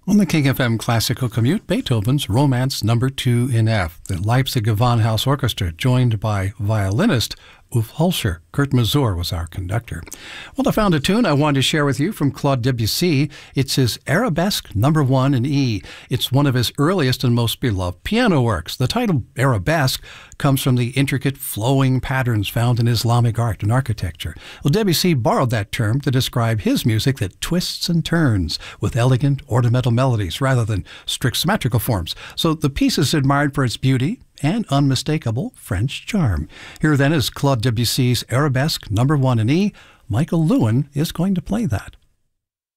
On the King FM Classical Commute, Beethoven's Romance No. 2 in F. The Leipzig Gewandhaus Orchestra, joined by violinist Ulf Holscher. Kurt Masur was our conductor. Well, I found a tune I wanted to share with you from Claude Debussy. It's his Arabesque No. 1 in E. It's one of his earliest and most beloved piano works. The title Arabesque comes from the intricate flowing patterns found in Islamic art and architecture. Well, Debussy borrowed that term to describe his music that twists and turns with elegant ornamental melodies rather than strict symmetrical forms. So the piece is admired for its beauty and unmistakable French charm. Here then is Claude Debussy's Arabesque No. 1 in E. Michael Lewin is going to play that.